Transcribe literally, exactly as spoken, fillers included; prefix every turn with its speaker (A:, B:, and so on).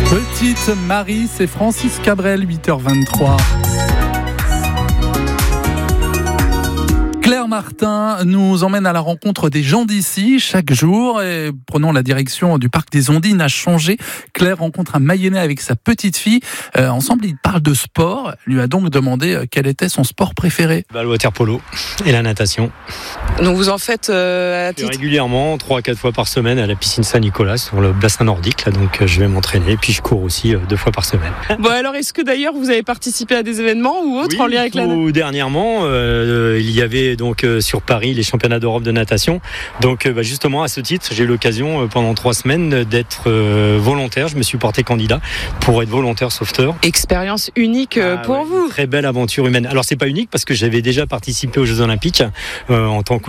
A: Petite Marie, c'est Francis Cabrel, huit heures vingt-trois. Claire Martin nous emmène à la rencontre des gens d'ici chaque jour. Et prenons la direction du parc des Ondines à Changé. Claire rencontre un Mayennais avec sa petite fille. Euh, ensemble, ils parlent de sport. Elle lui a donc demandé quel était son sport préféré.
B: Bah, le water polo et la natation.
C: Donc vous en faites euh, à titre...
B: régulièrement, trois à quatre fois par semaine à la piscine Saint-Nicolas sur le bassin nordique. Là, donc je vais m'entraîner et puis je cours aussi euh, deux fois par semaine.
C: Bon alors, est-ce que d'ailleurs vous avez participé à des événements ou autres
B: oui,
C: en lien avec la
B: natation? Dernièrement, euh, il y avait donc euh, sur Paris les championnats d'Europe de natation. Donc euh, bah, justement à ce titre, j'ai eu l'occasion euh, pendant trois semaines d'être euh, volontaire. Je me suis porté candidat pour être volontaire sauveteur.
C: Expérience unique euh,
B: ah,
C: pour
B: ouais,
C: vous.
B: Très belle aventure humaine. Alors c'est pas unique parce que j'avais déjà participé aux Jeux Olympiques euh, en tant que